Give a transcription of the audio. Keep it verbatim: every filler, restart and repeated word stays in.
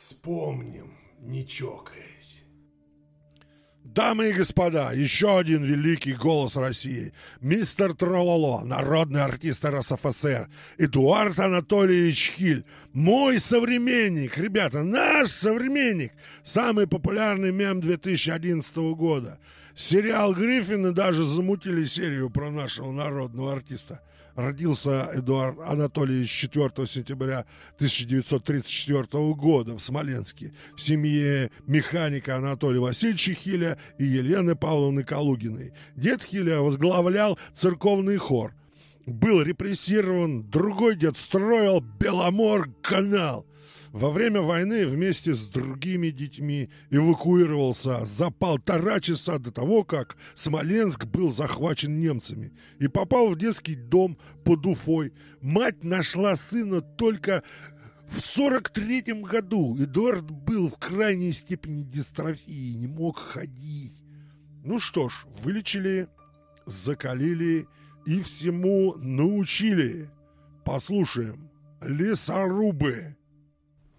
Вспомним, не чокаясь. Дамы и господа, еще один великий голос России. Мистер Трололо, народный артист эр эс эф эс эр, Эдуард Анатольевич Хиль. Мой современник, ребята, наш современник. Самый популярный мем две тысячи одиннадцатого года. Сериал «Гриффины» даже замутили серию про нашего народного артиста. Родился Эдуард Анатольевич четвёртого сентября тысяча девятьсот тридцать четвёртого года в Смоленске в семье механика Анатолия Васильевича Хиля и Елены Павловны Калугиной. Дед Хиля возглавлял церковный хор. Был репрессирован, другой дед строил Беломор-канал. Во время войны вместе с другими детьми эвакуировался за полтора часа до того, как Смоленск был захвачен немцами, и попал в детский дом под Уфой. Мать нашла сына только в сорок третьем году. Эдуард был в крайней степени дистрофии, не мог ходить. Ну что ж, вылечили, закалили и всему научили. Послушаем. Лесорубы.